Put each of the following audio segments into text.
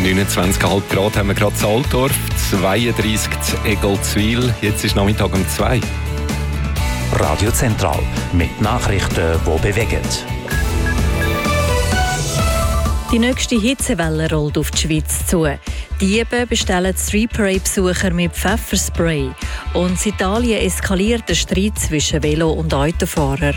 29,5 Grad haben wir gerade in Altdorf, 32 in Egolzwil, jetzt ist Nachmittag um 2. Radio Zentral mit Nachrichten, die bewegen. Die nächste Hitzewelle rollt auf die Schweiz zu. Diebe bestellen Street Parade-Besucher mit Pfefferspray. Und in Italien eskaliert der Streit zwischen Velo- und Autofahrern.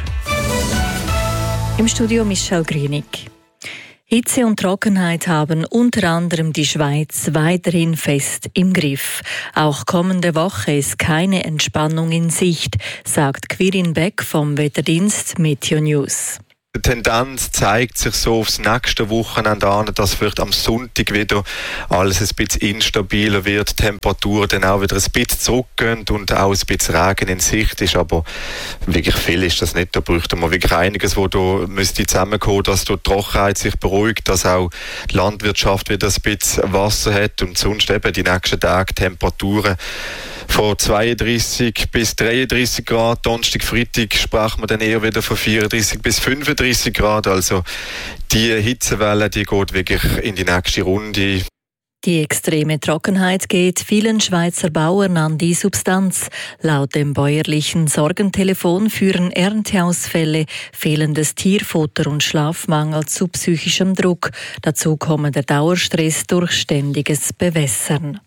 Im Studio Michelle Grünig. Hitze und Trockenheit haben unter anderem die Schweiz weiterhin fest im Griff. Auch kommende Woche ist keine Entspannung in Sicht, sagt Quirin Beck vom Wetterdienst Meteo News. Die Tendenz zeigt sich so aufs nächste Wochenende an, dass vielleicht am Sonntag wieder alles ein bisschen instabiler wird, die Temperaturen dann auch wieder ein bisschen zurückgehen und auch ein bisschen Regen in Sicht ist, aber wirklich viel ist das nicht. Da bräuchte man wirklich einiges, wo da müsste zusammenkommen, dass die Trockenheit sich beruhigt, dass auch die Landwirtschaft wieder ein bisschen Wasser hat und sonst eben die nächsten Tage Temperaturen von 32 bis 33 Grad. Donnerstag, Freitag sprechen wir dann eher wieder von 34 bis 35 Grad. Also die Hitzewelle, die geht wirklich in die nächste Runde. Die extreme Trockenheit geht vielen Schweizer Bauern an die Substanz. Laut dem bäuerlichen Sorgentelefon führen Ernteausfälle, fehlendes Tierfutter und Schlafmangel zu psychischem Druck. Dazu komme der Dauerstress durch ständiges Bewässern.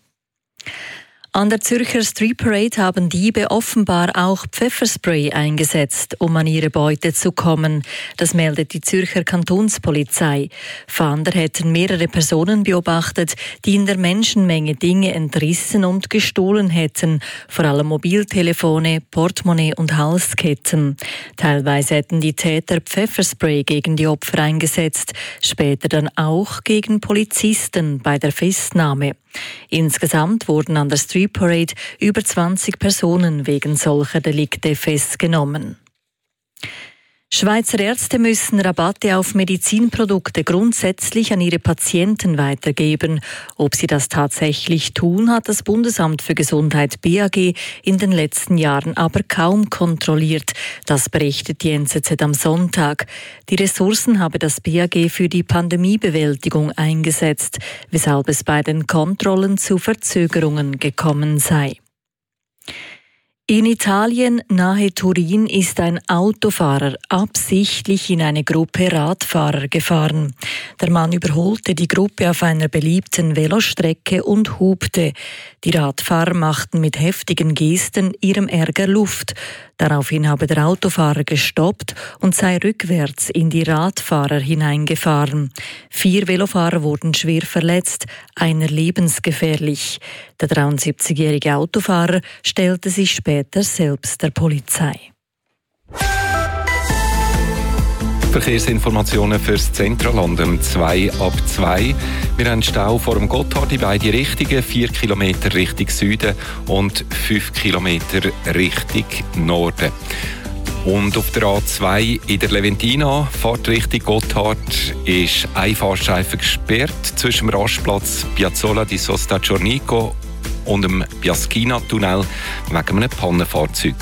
An der Zürcher Street Parade haben Diebe offenbar auch Pfefferspray eingesetzt, um an ihre Beute zu kommen. Das meldet die Zürcher Kantonspolizei. Fahnder hätten mehrere Personen beobachtet, die in der Menschenmenge Dinge entrissen und gestohlen hätten, vor allem Mobiltelefone, Portemonnaie und Halsketten. Teilweise hätten die Täter Pfefferspray gegen die Opfer eingesetzt, später dann auch gegen Polizisten bei der Festnahme. Insgesamt wurden an der Street Parade über 20 Personen wegen solcher Delikte festgenommen. Schweizer Ärzte müssen Rabatte auf Medizinprodukte grundsätzlich an ihre Patienten weitergeben. Ob sie das tatsächlich tun, hat das Bundesamt für Gesundheit BAG in den letzten Jahren aber kaum kontrolliert. Das berichtet die NZZ am Sonntag. Die Ressourcen habe das BAG für die Pandemiebewältigung eingesetzt, weshalb es bei den Kontrollen zu Verzögerungen gekommen sei. In Italien, nahe Turin, ist ein Autofahrer absichtlich in eine Gruppe Radfahrer gefahren. Der Mann überholte die Gruppe auf einer beliebten Velostrecke und hupte. Die Radfahrer machten mit heftigen Gesten ihrem Ärger Luft. Daraufhin habe der Autofahrer gestoppt und sei rückwärts in die Radfahrer hineingefahren. 4 Velofahrer wurden schwer verletzt, einer lebensgefährlich. Der 73-jährige Autofahrer stellte sich später selbst der Polizei. Verkehrsinformationen fürs Zentralland um 2 ab 2. Wir haben Stau vor dem Gotthard in beide Richtungen, 4 Kilometer Richtung Süden und 5 Kilometer Richtung Norden. Und auf der A2 in der Leventina, Fahrtrichtung Gotthard, ist ein Fahrstreifen gesperrt zwischen dem Rastplatz Piazzola di Sosta Ciornico und dem Biaschina-Tunnel wegen einem Pannenfahrzeug.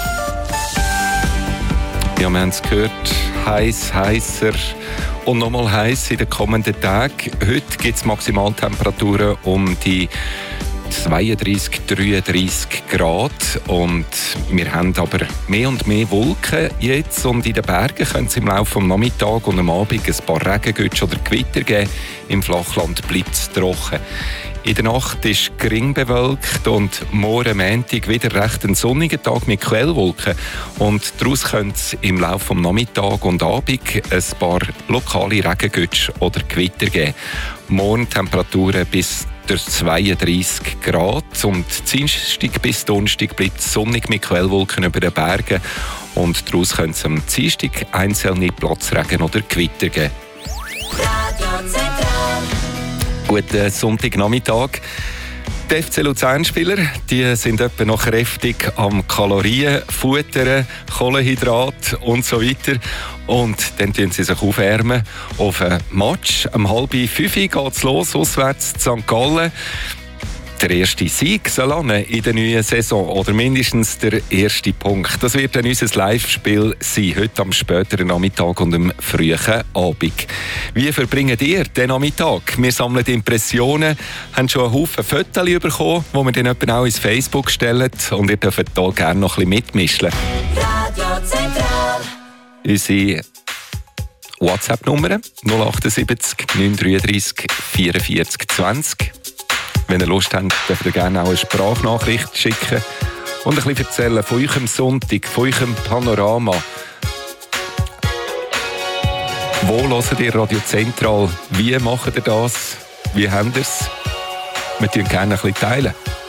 Ja, wir haben es gehört, heißer und nochmal heiß in den kommenden Tagen. Heute gibt es Maximaltemperaturen um die 32, 33 Grad und wir haben aber mehr und mehr Wolken jetzt und in den Bergen können es im Laufe des Nachmittags und am Abend ein paar Regengütsch oder Gewitter geben. Im Flachland bleibt es trocken. In der Nacht ist gering bewölkt und morgen Montag wieder recht ein sonniger Tag mit Quellwolken. Und daraus könnte es im Laufe des Nachmittags und Abend ein paar lokale Regengütsch oder Gewitter geben. Morgen Temperaturen bis 32 Grad und Dienstag bis Donnerstag bleibt es sonnig mit Quellwolken über den Bergen. Und daraus könnte es am Dienstag einzelne Platzregen oder Gewitter geben. Guten Sonntagnachmittag. Die FC Luzern-Spieler, die sind etwa noch kräftig am Kalorien futtern, Kohlenhydrat und so weiter. Und dann tun sie sich aufwärmen auf ein Match. Um 4:30 geht es los, auswärts in St. Gallen. Der erste Sieg soll in der neuen Saison oder mindestens der erste Punkt. Das wird dann unser Live-Spiel sein, heute am späteren Nachmittag und am frühen Abend. Wie verbringt ihr den Nachmittag? Wir sammeln Impressionen, haben schon einen Haufen Fotos bekommen, die wir dann etwa auch ins Facebook stellen und ihr dürft hier gerne noch ein bisschen mitmischen. Radio Zentral. Unsere WhatsApp-Nummer 078 933 44 20. Wenn ihr Lust habt, dürft ihr gerne auch eine Sprachnachricht schicken und ein bisschen erzählen von eurem Sonntag, von eurem Panorama. Wo hört ihr Radio Zentral? Wie macht ihr das? Wie habt ihr es? Wir teilen gerne ein bisschen teilen.